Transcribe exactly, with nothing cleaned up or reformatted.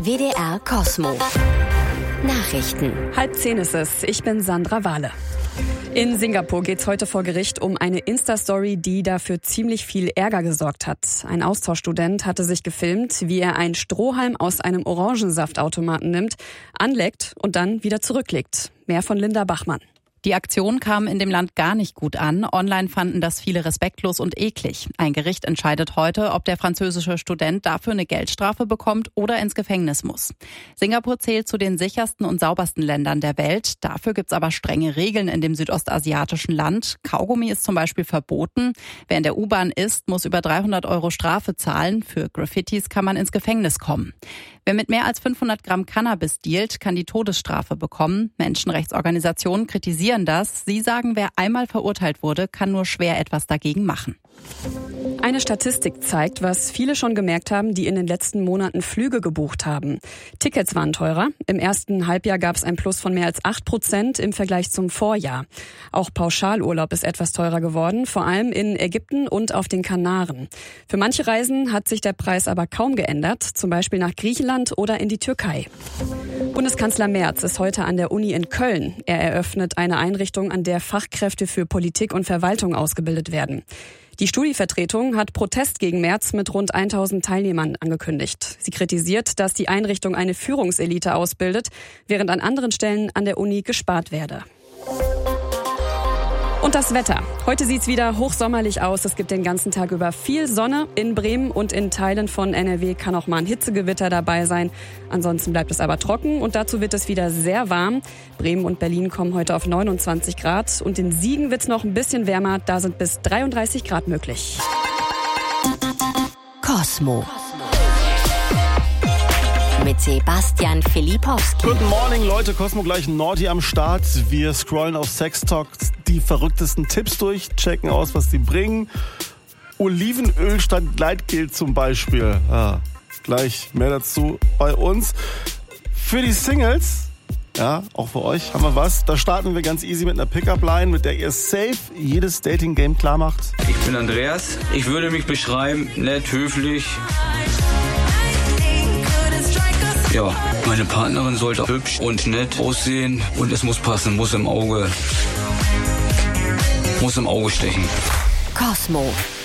W D R Cosmo. Nachrichten. Halb zehn ist es. Ich bin Sandra Wahle. In Singapur geht's heute vor Gericht um eine Insta-Story, die dafür ziemlich viel Ärger gesorgt hat. Ein Austauschstudent hatte sich gefilmt, wie er einen Strohhalm aus einem Orangensaftautomaten nimmt, anleckt und dann wieder zurücklegt. Mehr von Linda Bachmann. Die Aktion kam in dem Land gar nicht gut an. Online fanden das viele respektlos und eklig. Ein Gericht entscheidet heute, ob der französische Student dafür eine Geldstrafe bekommt oder ins Gefängnis muss. Singapur zählt zu den sichersten und saubersten Ländern der Welt. Dafür gibt's aber strenge Regeln in dem südostasiatischen Land. Kaugummi ist zum Beispiel verboten. Wer in der U-Bahn isst, muss über dreihundert Euro Strafe zahlen. Für Graffitis kann man ins Gefängnis kommen. Wer mit mehr als fünfhundert Gramm Cannabis dealt, kann die Todesstrafe bekommen. Menschenrechtsorganisationen kritisieren das. Sie sagen, wer einmal verurteilt wurde, kann nur schwer etwas dagegen machen. Eine Statistik zeigt, was viele schon gemerkt haben, die in den letzten Monaten Flüge gebucht haben. Tickets waren teurer. Im ersten Halbjahr gab es ein Plus von mehr als acht Prozent im Vergleich zum Vorjahr. Auch Pauschalurlaub ist etwas teurer geworden, vor allem in Ägypten und auf den Kanaren. Für manche Reisen hat sich der Preis aber kaum geändert, zum Beispiel nach Griechenland oder in die Türkei. Bundeskanzler Merz ist heute an der Uni in Köln. Er eröffnet eine Einrichtung, an der Fachkräfte für Politik und Verwaltung ausgebildet werden. Die Studievertretung hat Protest gegen Merz mit rund tausend Teilnehmern angekündigt. Sie kritisiert, dass die Einrichtung eine Führungselite ausbildet, während an anderen Stellen an der Uni gespart werde. Und das Wetter. Heute sieht's wieder hochsommerlich aus. Es gibt den ganzen Tag über viel Sonne. In Bremen und in Teilen von N R W kann auch mal ein Hitzegewitter dabei sein. Ansonsten bleibt es aber trocken und dazu wird es wieder sehr warm. Bremen und Berlin kommen heute auf neunundzwanzig Grad und in Siegen wird's noch ein bisschen wärmer. Da sind bis dreiunddreißig Grad möglich. Cosmo. Mit Sebastian Filipowski. Guten Morgen, Leute. Cosmo gleich Naughty am Start. Wir scrollen auf Sextalk die verrücktesten Tipps durch, checken aus, was die bringen. Olivenöl statt Gleitgel zum Beispiel. Ah, gleich mehr dazu bei uns. Für die Singles, ja, auch für euch haben wir was. Da starten wir ganz easy mit einer Pickup-Line, mit der ihr safe jedes Dating-Game klar macht. Ich bin Andreas. Ich würde mich beschreiben, nett, höflich. Ja, meine Partnerin sollte hübsch und nett aussehen und es muss passen, muss im Auge, muss im Auge stechen. Cosmo.